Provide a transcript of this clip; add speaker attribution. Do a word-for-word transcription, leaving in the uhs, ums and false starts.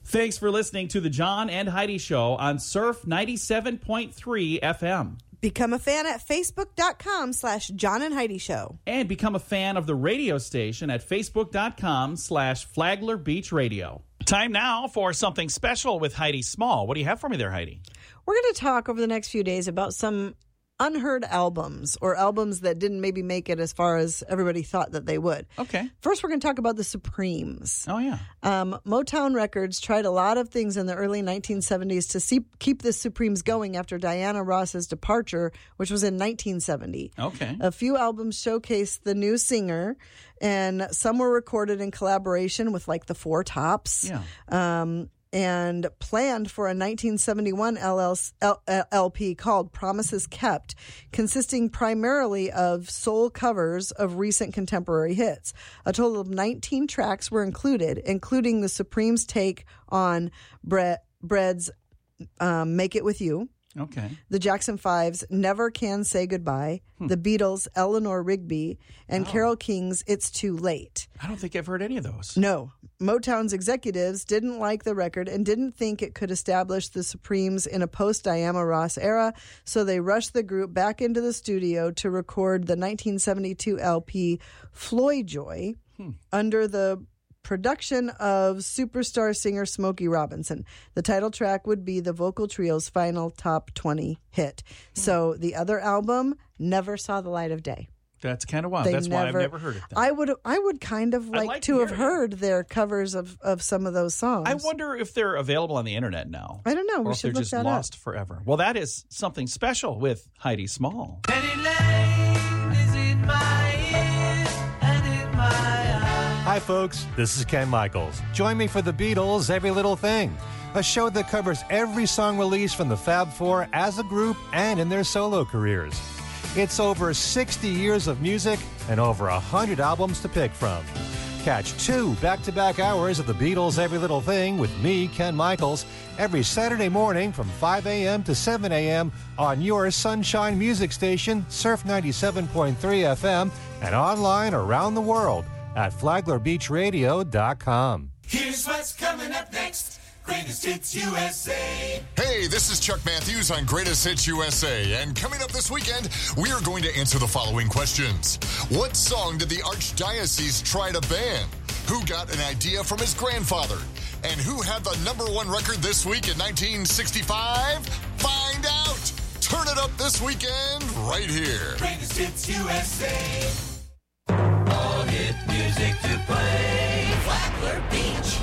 Speaker 1: Thanks for listening to the John and Heidi Show on Surf ninety-seven point three F M.
Speaker 2: Become a fan at facebook.com slash John and Heidi Show.
Speaker 1: And become a fan of the radio station at facebook.com slash Flagler Beach Radio. Time now for something special with Heidi Small. What do you have for me there, Heidi?
Speaker 2: We're going to talk over the next few days about some unheard albums or albums that didn't maybe make it as far as everybody thought that they would.
Speaker 1: Okay.
Speaker 2: First, we're going to talk about the Supremes.
Speaker 1: Oh, yeah.
Speaker 2: Um, Motown Records tried a lot of things in the early nineteen seventies to see, keep the Supremes going after Diana Ross's departure, which was in nineteen seventy.
Speaker 1: Okay.
Speaker 2: A few albums showcased the new singer, and some were recorded in collaboration with like the Four Tops.
Speaker 1: Yeah.
Speaker 2: Um, and planned for a nineteen seventy-one L L P called Promises Kept, consisting primarily of soul covers of recent contemporary hits. A total of nineteen tracks were included, including the Supremes' take on Bre- Bread's um, Make It With You.
Speaker 1: Okay.
Speaker 2: The Jackson Five's Never Can Say Goodbye, hmm. the Beatles' Eleanor Rigby, and oh. Carole King's It's Too Late.
Speaker 1: I don't think I've heard any of those.
Speaker 2: No. Motown's executives didn't like the record and didn't think it could establish the Supremes in a post-Diana Ross era, so they rushed the group back into the studio to record the nineteen seventy-two L P Floyd Joy hmm. under the production of superstar singer Smokey Robinson. The title track would be the vocal trio's final top twenty hit. Hmm. So the other album never saw the light of day.
Speaker 1: That's kind of wild.
Speaker 2: They
Speaker 1: That's
Speaker 2: never,
Speaker 1: why I've never heard it. Then.
Speaker 2: I would I would kind of like, like to, to have heard their covers of, of some of those songs.
Speaker 1: I wonder if they're available on the internet now.
Speaker 2: I don't know.
Speaker 1: Or
Speaker 2: we
Speaker 1: if
Speaker 2: should
Speaker 1: they're
Speaker 2: look
Speaker 1: just
Speaker 2: that
Speaker 1: lost
Speaker 2: up.
Speaker 1: forever. Well, that is something special with Heidi Small.
Speaker 3: Penny Lane is in my ears and in my eyes.
Speaker 4: Hi, folks. This is Ken Michaels. Join me for the Beatles' Every Little Thing, a show that covers every song released from the Fab Four as a group and in their solo careers. It's over sixty years of music and over one hundred albums to pick from. Catch two back-to-back hours of the Beatles' Every Little Thing with me, Ken Michaels, every Saturday morning from five a.m. to seven a.m. on your Sunshine Music Station, Surf ninety-seven point three F M, and online around the world at Flagler Beach Radio dot com.
Speaker 3: Here's what's coming up next. Greatest Hits U S A.
Speaker 5: Hey, this is Chuck Matthews on Greatest Hits U S A. And coming up this weekend, we are going to answer the following questions. What song did the Archdiocese try to ban? Who got an idea from his grandfather? And who had the number one record this week in nineteen sixty-five? Find out! Turn it up this weekend right here.
Speaker 3: Greatest Hits U S A. All hit music to play. Flagler Beach.